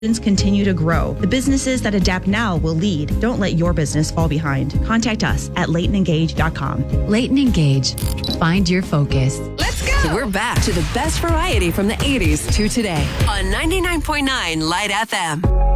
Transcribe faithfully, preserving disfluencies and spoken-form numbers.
continue to grow. The businesses that adapt now will lead. Don't let your business fall behind. Contact us at leighton engage dot com. Leighton Engage. Find your focus. Let's go! We're back to the best variety from the eighties to today on ninety-nine point nine Light F M.